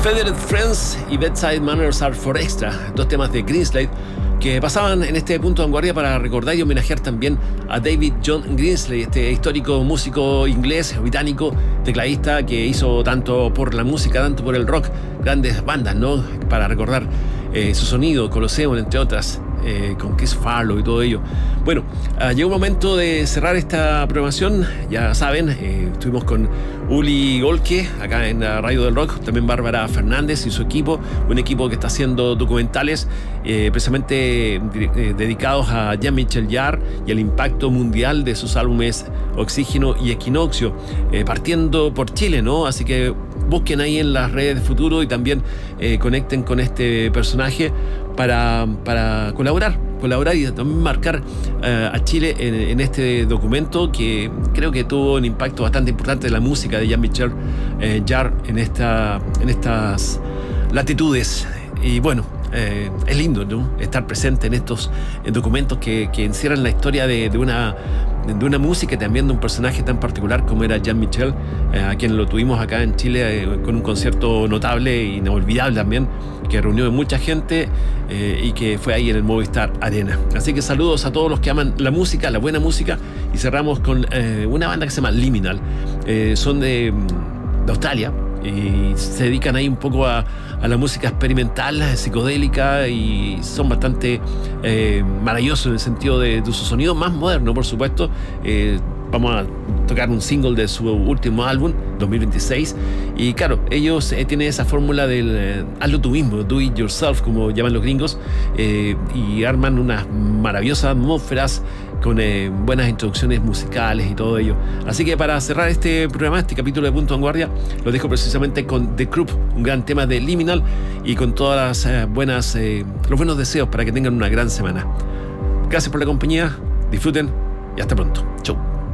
Feathered Friends y Bedside Manners Are for Extra, dos temas de Greenslade que pasaban en este punto de vanguardia para recordar y homenajear también a David John Greenslade, este histórico músico inglés, británico, tecladista que hizo tanto por la música, tanto por el rock, grandes bandas, ¿no? Para recordar su sonido, Colosseum, entre otras, con Chris Farlow y todo ello. Bueno, llegó un momento de cerrar esta programación. Ya saben, estuvimos con Uli Golke acá en la Radio del Rock, también Bárbara Fernández y su equipo, un equipo que está haciendo documentales precisamente dedicados a Jean-Michel Jarre y el impacto mundial de sus álbumes Oxígeno y Equinoccio, partiendo por Chile, ¿no? Así que busquen ahí en las redes de Futuro y también conecten con este personaje para colaborar y también marcar a Chile en este documento que creo que tuvo un impacto bastante importante de la música de Jean-Michel Jarre en estas latitudes. Y bueno, es lindo, ¿no? Estar presente en estos documentos que encierran la historia de una música y también de un personaje tan particular como era Jean-Michel, a quien lo tuvimos acá en Chile con un concierto notable e inolvidable también, que reunió a mucha gente y que fue ahí en el Movistar Arena. Así que saludos a todos los que aman la música, la buena música, y cerramos con una banda que se llama Liminal. Son de Australia y se dedican ahí un poco a la música experimental, psicodélica, y son bastante maravillosos en el sentido de su sonido más moderno, por supuesto. Vamos a tocar un single de su último álbum, 2026, y claro, ellos tienen esa fórmula del hazlo tú mismo, do it yourself, como llaman los gringos, y arman unas maravillosas atmósferas con buenas introducciones musicales y todo ello. Así que para cerrar este programa, este capítulo de Punto de Vanguardia, lo dejo precisamente con The Group, un gran tema de Liminal, y con todas las los buenos deseos para que tengan una gran semana. Gracias por la compañía, disfruten y hasta pronto. Chau.